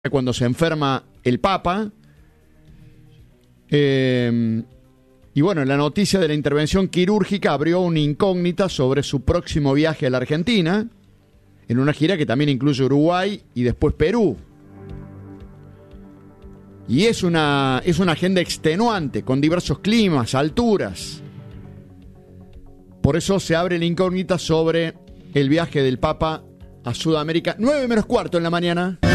cuando se enferma el Papa. Y bueno, la noticia de la intervención quirúrgica abrió una incógnita sobre su próximo viaje a la Argentina, en una gira que también incluye Uruguay y después Perú. Y es una agenda extenuante, con diversos climas, alturas. Por eso se abre la incógnita sobre el viaje del Papa a Sudamérica. 9 menos cuarto en la mañana.